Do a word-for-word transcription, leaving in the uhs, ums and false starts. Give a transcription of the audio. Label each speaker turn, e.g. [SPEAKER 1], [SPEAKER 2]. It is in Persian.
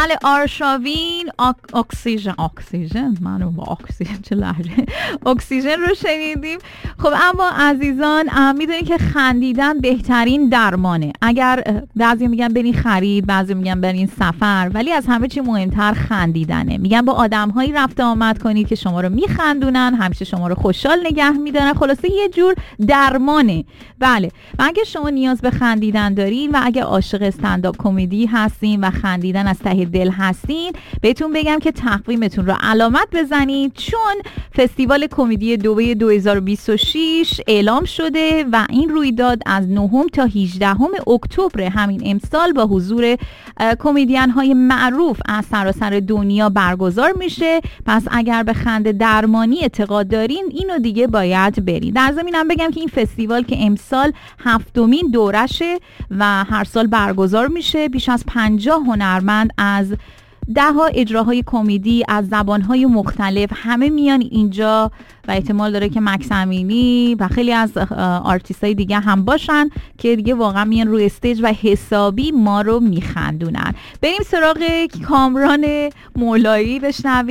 [SPEAKER 1] بله آرشاوین آک... اکسیژن اکسیژن منو با اکسیژن چه لهجه اکسیژن رو شنیدیم. خب اما عزیزان میدونید که خندیدن بهترین درمانه. اگر بعضی میگن برین خرید، بعضی میگن برین سفر، ولی از همه چی مهمتر خندیدنه. میگن با آدم‌هایی رفت آمد کنید که شما رو میخندونن، همیشه شما رو خوشحال نگه میدارن. خلاصه یه جور درمانه. بله و اگه شما نیاز به خندیدن دارین و اگه عاشق استندآپ کمدی هستین و خندیدن از ته دل هستین، بهتون بگم که تقویمتون رو علامت بزنید، چون فستیوال کمدی دبی دو هزار و بیست و شش اعلام شده و این رویداد از نهم تا هجدهم اکتبر همین امسال با حضور کمدین های معروف از سراسر دنیا برگزار میشه. پس اگر به خنده درمانی اعتقاد دارین اینو دیگه باید برید. در ضمنم بگم که این فستیوال که امسال هفتمین دورشه و هر سال برگزار میشه. بیش از پنجاه هنرمند از ده ها اجراهای کمدی از زبانهای مختلف همه میان اینجا و احتمال داره که مکس امینی و خیلی از آرتیست های دیگه هم باشن که دیگه واقعا میان روی استیج و حسابی ما رو میخندونن. بریم سراغ کامران مولایی بشنویم.